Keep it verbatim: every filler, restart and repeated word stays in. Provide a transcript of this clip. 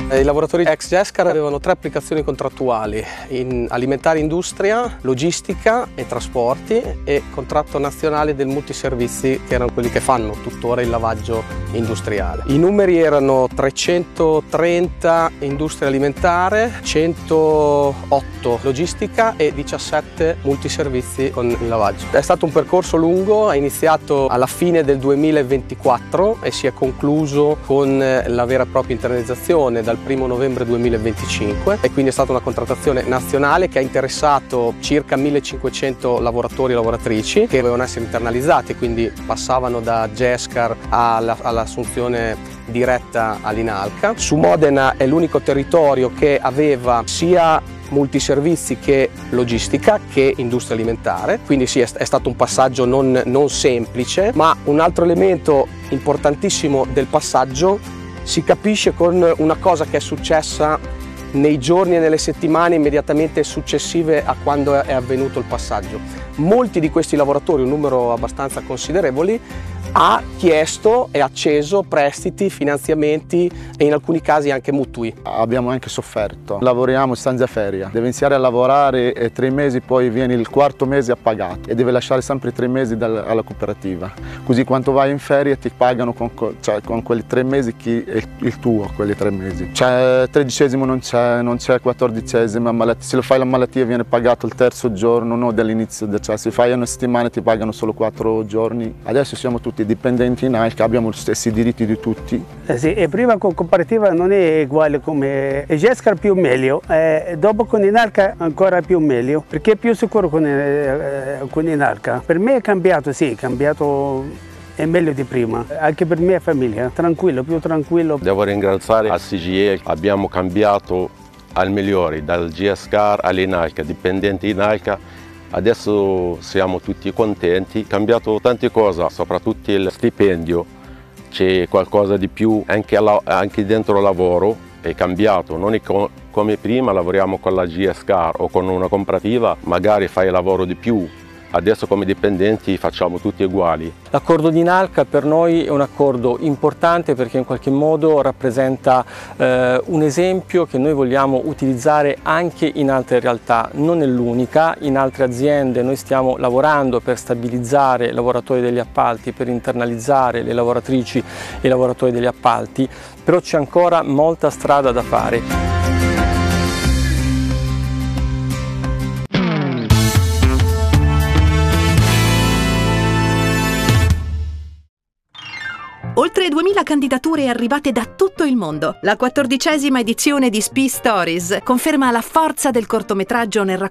I lavoratori ex Gescar avevano tre applicazioni contrattuali: in alimentare industria, logistica e trasporti, e contratto nazionale del multiservizi, che erano quelli che fanno tuttora il lavaggio industriale. I numeri erano trecentotrenta industria alimentare, centootto logistica e diciassette multiservizi con il lavaggio. È stato un percorso lungo, è iniziato alla fine del duemilaventiquattro e si è concluso con la vera e propria internalizzazione dal primo novembre duemilaventicinque, e quindi è stata una contrattazione nazionale che ha interessato circa millecinquecento lavoratori e lavoratrici che dovevano essere internalizzati, quindi passavano da Gescar all'assunzione diretta all'Inalca. Su Modena è l'unico territorio che aveva sia multiservizi che logistica che industria alimentare, quindi sì, è stato un passaggio non, non semplice, ma un altro elemento importantissimo del passaggio si capisce con una cosa che è successa nei giorni e nelle settimane immediatamente successive a quando è avvenuto il passaggio. Molti di questi lavoratori, un numero abbastanza considerevoli, ha chiesto e acceso prestiti, finanziamenti e in alcuni casi anche mutui. Abbiamo anche sofferto, lavoriamo senza ferie, deve iniziare a lavorare e tre mesi, poi viene il quarto mese appagato e deve lasciare sempre tre mesi dal, alla cooperativa, così quando vai in ferie ti pagano con, cioè, con quelli tre mesi chi è il tuo, quelli tre mesi. Cioè, tredicesimo non c'è, non c'è quattordicesimo, se lo fai la malattia viene pagato il terzo giorno, no, dall'inizio, cioè se fai una settimana ti pagano solo quattro giorni. Adesso siamo tutti dipendenti in Inalca, abbiamo gli stessi diritti di tutti. Eh sì, e prima con cooperativa non è uguale come Gescar, più meglio, e dopo con Inalca ancora più meglio, perché è più sicuro con, eh, con Inalca. Per me è cambiato, sì, è cambiato, è meglio di prima, anche per me è famiglia, tranquillo, più tranquillo. Devo ringraziare a C G I L, abbiamo cambiato al migliore, dal Gescar all'Inalca, dipendenti Inalca. Adesso siamo tutti contenti, è cambiato tante cose, soprattutto il stipendio, c'è qualcosa di più, anche, alla, anche dentro il lavoro è cambiato, non è co come prima lavoriamo con la Gescar o con una cooperativa, magari fai il lavoro di più. Adesso come dipendenti facciamo tutti uguali. L'accordo di Inalca per noi è un accordo importante perché in qualche modo rappresenta eh, un esempio che noi vogliamo utilizzare anche in altre realtà, non è l'unica. In altre aziende noi stiamo lavorando per stabilizzare i lavoratori degli appalti, per internalizzare le lavoratrici e i lavoratori degli appalti, però c'è ancora molta strada da fare. Oltre duemila candidature arrivate da tutto il mondo. La quattordicesima edizione di Spee Stories conferma la forza del cortometraggio nel racconto